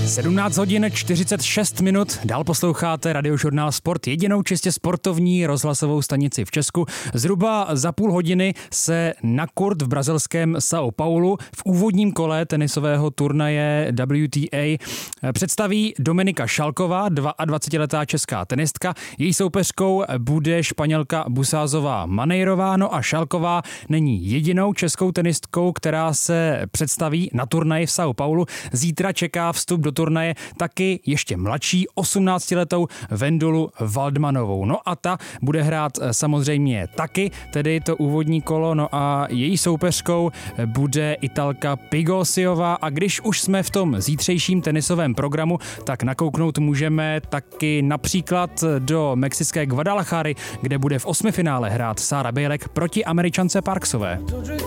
17 hodin 46 minut, dál posloucháte Radiožurnál Sport, jedinou čistě sportovní rozhlasovou stanici v Česku. Zhruba za půl hodiny se na kurt v brazilském São Paulu v úvodním kole tenisového turnaje WTA představí Dominika Šalková, 22letá česká tenistka. Její soupeřkou bude Španělka Busázová Manejrová, no a Šalková není jedinou českou tenistkou, která se představí na turnaji v São Paulu. Zítra čeká vstup do turnaje taky ještě mladší 18letou Vendulu Waldmanovou. No a ta bude hrát samozřejmě taky, tedy to úvodní kolo, no a její soupeřkou bude Italka Pigosiová. A když už jsme v tom zítřejším tenisovém programu, tak nakouknout můžeme taky například do mexické Guadalajary, kde bude v osmifinále hrát Sara Bejlek proti Američance Parksové.